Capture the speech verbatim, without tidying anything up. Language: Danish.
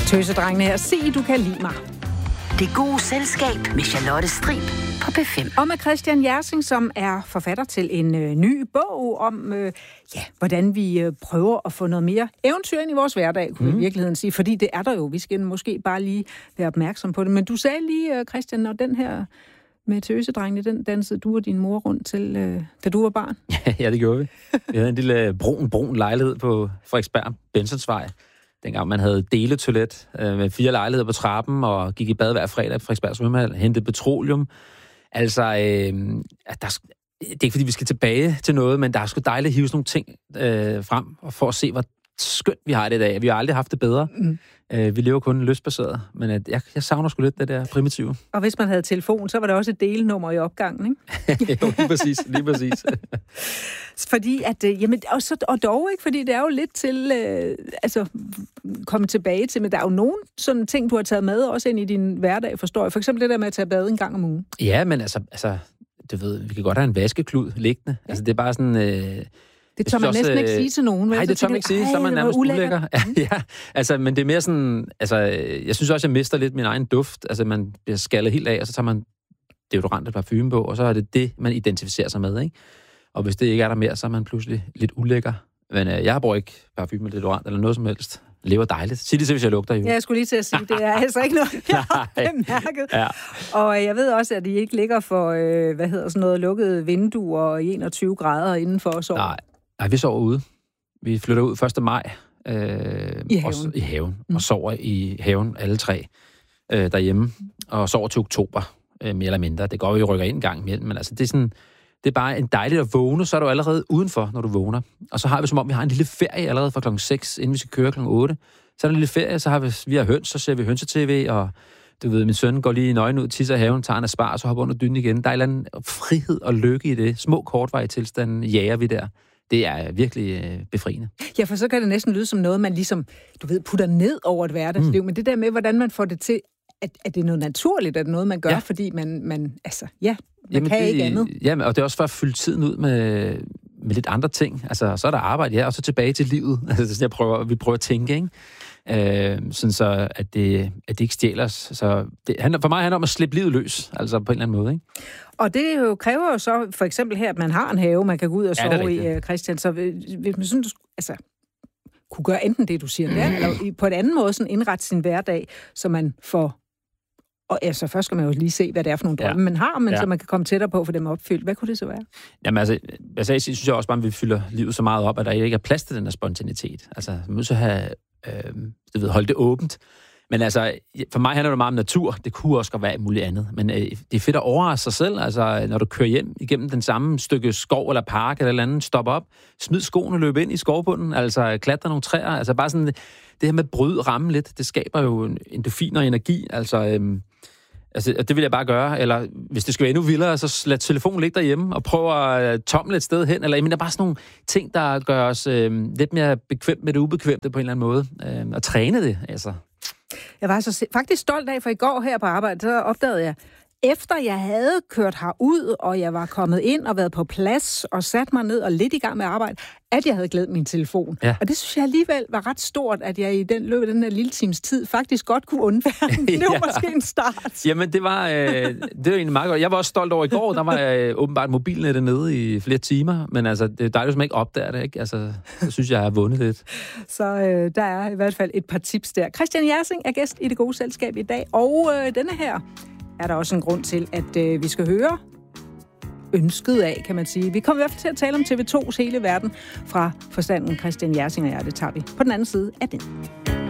Tøsedrengene her. Se, du kan lide mig. Det gode selskab med Charlotte Strib på P fem. Og med Christian Jersing, som er forfatter til en øh, ny bog om, øh, ja, hvordan vi øh, prøver at få noget mere eventyr ind i vores hverdag, kunne mm. i virkeligheden sige. Fordi det er der jo. Vi skal måske bare lige være opmærksom på det. Men du sagde lige, øh, Christian, når den her med Tøsedrengene, den dansede du og din mor rundt til, øh, da du var barn. Ja, det gjorde vi. Vi havde en lille brun, brun lejlighed på Frederiksberg, Bensonsvej. Dengang man havde deletoilet øh, med fire lejligheder på trappen, og gik i bad hver fredag på Frederiksberg svømmehal, hentede petroleum. Altså, øh, der, det er ikke fordi, vi skal tilbage til noget, men der er sgu dejligt at hive sådan nogle ting øh, frem, for at se, hvor skønt vi har det i dag. Vi har aldrig haft det bedre. Mm. Øh, vi lever kun lystbaseret, men øh, jeg, jeg savner sgu lidt det der primitive. Og hvis man havde telefon, så var der også et delnummer i opgangen, ikke? Jo, lige præcis, lige præcis. Fordi at, øh, jamen, og, så, og dog ikke, fordi det er jo lidt til, øh, altså, komme tilbage til, men der er jo nogle sådan ting, du har taget med også ind i din hverdag, forstår jeg. For eksempel det der med at tage bad en gang om ugen. Ja, men altså, altså du ved, vi kan godt have en vaskeklud liggende. Ja. Altså, det er bare sådan... Øh, Det tør man også, næsten ikke sige til nogen. Nej, det tør man ikke sige, så er man nærmest ulækker. Ja, ja, altså, men det er mere sådan, altså, jeg synes også, jeg mister lidt min egen duft. Altså, man bliver skaldet helt af, og så tager man deodorant og parfume på, og så er det det, man identificerer sig med, ikke? Og hvis det ikke er der mere, så er man pludselig lidt ulækker. Men øh, jeg bruger ikke parfume eller deodorant eller noget som helst. Jeg lever dejligt. Sig det til, hvis jeg lugter, jo. Ja, jeg skulle lige til at sige, det er altså ikke noget, jeg har bemærket. Ja. Og jeg ved også, at I ikke ligger for, øh, hvad hedder sådan noget, lukkede vinduer i enogtyve grader indenfor og sover. Nej. Nej, vi sover ude. Vi flytter ud første maj øh, I haven, og, i haven mm. og sover i haven alle tre øh, derhjemme, og sover til oktober, øh, mere eller mindre. Det går, vi rykker ind en gang imellem, men altså, det er sådan, det er bare en dejligt at vågne, så er du allerede udenfor, når du vågner. Og så har vi som om, vi har en lille ferie allerede fra klokken seks, inden vi skal køre klokken otte. Så er der en lille ferie, så har vi, vi har høns, så ser vi hønse-tv, og du ved, min søn går lige nøgen ud, tisser i haven, tager en asparges, og så hopper under dynen igen. Der er en eller anden frihed og lykke i det. Små kortvarige tilstande jager vi der. Det er virkelig øh, befriende. Ja, for så kan det næsten lyde som noget, man ligesom, du ved, putter ned over et hverdagsliv. Mm. Men det der med, hvordan man får det til, at, at det er noget naturligt, at det er noget, man gør, ja. Fordi man, man, altså, ja, man Jamen kan det, ikke andet. Jamen, og det er også for at fylde tiden ud med, med lidt andre ting. Altså, så er der arbejde, ja, og så tilbage til livet. Altså, jeg prøver, vi prøver at tænke, ikke? Øh, sådan så, at det, at det ikke stjæler os. Så det, for mig handler det om at slippe livet løs, altså på en eller anden måde, ikke? Og det jo kræver jo så, for eksempel her, at man har en have, man kan gå ud og sove ja, i, Christian. Så hvis man synes, du altså, kunne gøre enten det, du siger der, eller på en anden måde sådan indrette sin hverdag, så man får... Og altså, først skal man jo lige se, hvad det er for nogle drømme, ja. man har, men ja. så man kan komme tættere på for dem opfyldt. Hvad kunne det så være? Jamen altså, altså jeg synes jeg også bare, at vi fylder livet så meget op, at der ikke er plads til den der spontanitet. Altså, man må så have, øh, du ved, holde det åbent. Men altså, for mig handler det meget om natur. Det kunne også godt være muligt andet. Men øh, det er fedt at overraske sig selv. Altså, når du kører hjem igennem den samme stykke skov eller park eller eller andet, stop op, smid skoene, løb ind i skovbunden, altså klatre nogle træer. Altså bare sådan, det her med at bryde rammen lidt, det skaber jo endorfin og energi. Altså, øh, altså, det vil jeg bare gøre. Eller hvis det skal være endnu vildere, så lad telefonen ligge derhjemme og prøv at tomle et sted hen. Eller, men der er bare sådan nogle ting, der gør os øh, lidt mere bekvemt med det ubekvemte på en eller anden måde. Øh, og træne det, altså. Jeg var så faktisk stolt af, for i går her på arbejde, så opdagede jeg, efter jeg havde kørt herud, og jeg var kommet ind og været på plads, og sat mig ned og lidt i gang med arbejde, at jeg havde glemt min telefon. Ja. Og det synes jeg alligevel var ret stort, at jeg i den løb af den her lille times tid faktisk godt kunne undvære. Det var ja. måske en start. Jamen, det var, øh, det var egentlig meget godt. Jeg var også stolt over i går, der var øh, åbenbart mobilnettet nede i flere timer, men altså, det er dejligt, hvis man ikke opdager det, ikke? Altså, så synes jeg, jeg har vundet lidt. Så øh, der er i hvert fald et par tips der. Christian Jersing er gæst i Det Gode Selskab i dag, og øh, denne her er der også en grund til, at øh, vi skal høre ønsket af, kan man sige. Vi kommer i hvert fald til at tale om T V to's hele verden fra forstanden Christian Jersing og jeg. Det tager vi på den anden side af den.